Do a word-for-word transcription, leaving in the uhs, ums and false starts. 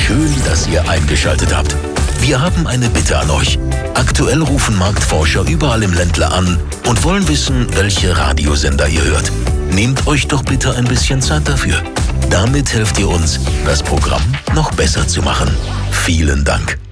Schön, dass ihr eingeschaltet habt. Wir haben eine Bitte an euch. Aktuell rufen Marktforscher überall im Ländle an und wollen wissen, welche Radiosender ihr hört. Nehmt euch doch bitte ein bisschen Zeit dafür. Damit helft ihr uns, das Programm noch besser zu machen. Vielen Dank.